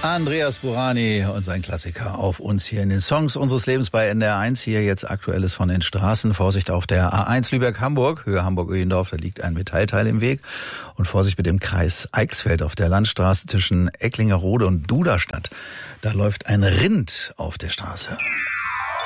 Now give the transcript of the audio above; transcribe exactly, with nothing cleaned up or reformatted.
Andreas Burani und sein Klassiker auf uns hier in den Songs unseres Lebens bei N D R eins. Hier jetzt Aktuelles von den Straßen. Vorsicht auf der A eins Lübeck-Hamburg, Höhe Hamburg-Öhendorf, da liegt ein Metallteil im Weg. Und Vorsicht mit dem Kreis Eichsfeld auf der Landstraße zwischen Ecklingerode und Duderstadt. Da läuft ein Rind auf der Straße.